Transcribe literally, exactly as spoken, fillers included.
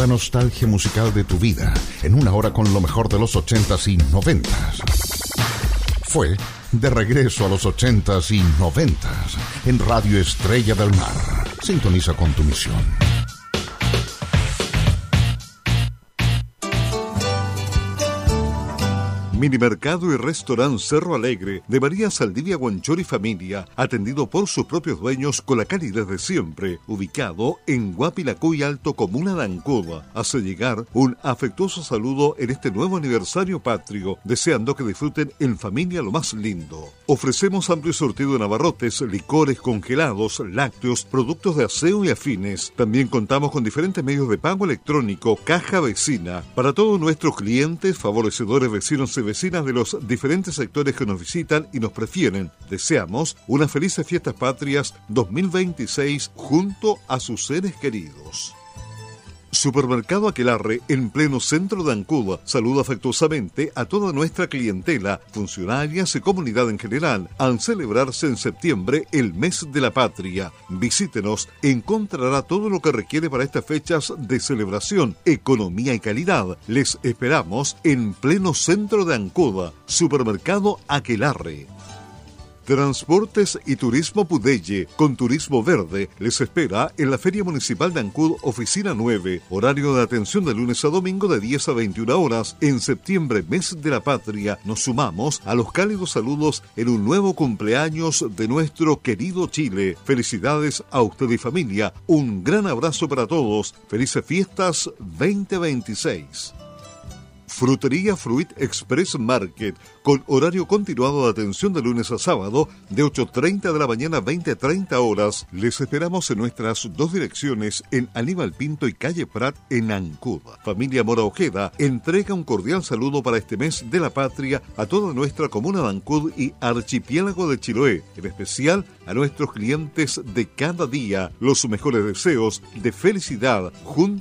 la nostalgia musical de tu vida, en una hora con lo mejor de los ochentas y noventas. Fue De Regreso a los ochentas y noventas, en Radio Estrella del Mar. Sintoniza con tu misión. Minimercado y Restaurant Cerro Alegre de María Saldivia Guanchor y Familia, atendido por sus propios dueños con la calidez de siempre, ubicado en Guapilacuy Alto, comuna de Ancud. Hace llegar un afectuoso saludo en este nuevo aniversario patrio, deseando que disfruten en familia lo más lindo. Ofrecemos amplio surtido de abarrotes, licores, congelados, lácteos, productos de aseo y afines. También contamos con diferentes medios de pago electrónico, caja vecina, para todos nuestros clientes, favorecedores, vecinos y vecinas de los diferentes sectores que nos visitan y nos prefieren. Deseamos unas felices fiestas patrias dos mil veintiséis junto a sus seres queridos. Supermercado Aquelarre, en pleno centro de Ancud, saluda afectuosamente a toda nuestra clientela, funcionarias y comunidad en general, al celebrarse en septiembre el mes de la patria. Visítenos, encontrará todo lo que requiere para estas fechas de celebración, economía y calidad. Les esperamos en pleno centro de Ancud. Supermercado Aquelarre. Transportes y Turismo Pudelle, con Turismo Verde, les espera en la Feria Municipal de Ancud, Oficina nueve, horario de atención de lunes a domingo de diez a veintiuna horas. En septiembre, mes de la patria, nos sumamos a los cálidos saludos en un nuevo cumpleaños de nuestro querido Chile. Felicidades a usted y familia, un gran abrazo para todos, felices fiestas veinte veintiséis. Frutería Fruit Express Market, con horario continuado de atención de lunes a sábado, de ocho treinta de la mañana a veinte treinta horas. Les esperamos en nuestras dos direcciones, en Aníbal Pinto y Calle Prat, en Ancud. Familia Mora Ojeda entrega un cordial saludo para este mes de la patria a toda nuestra comuna de Ancud y archipiélago de Chiloé, en especial a nuestros clientes de cada día. Los mejores deseos de felicidad junto